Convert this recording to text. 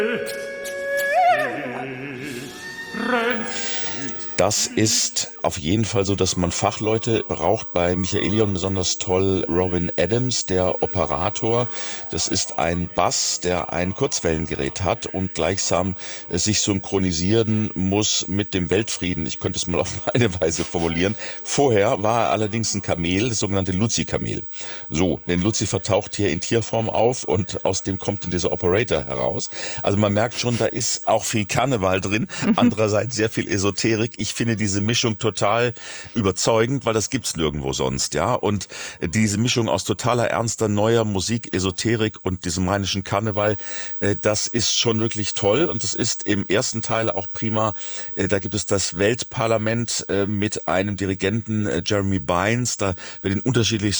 Das ist auf jeden Fall so, dass man Fachleute braucht. Bei Michaelion besonders toll Robin Adams, der Operator. Das ist ein Bass, der ein Kurzwellengerät hat und gleichsam sich synchronisieren muss mit dem Weltfrieden. Ich könnte es mal auf meine Weise formulieren. Vorher war er allerdings ein Kamel, das sogenannte Luzi-Kamel. So, denn Lucifer taucht hier in Tierform auf und aus dem kommt dann dieser Operator heraus. Also man merkt schon, da ist auch viel Karneval drin. Andererseits sehr viel Esoterik. Ich finde diese Mischung total überzeugend, weil das gibt's nirgendwo sonst, ja. Und diese Mischung aus totaler ernster, neuer Musik, Esoterik und diesem rheinischen Karneval, das ist schon wirklich toll. Und das ist im ersten Teil auch prima. Da gibt es das Weltparlament mit einem Dirigenten, Jeremy Bynes. Da wird in unterschiedlichsten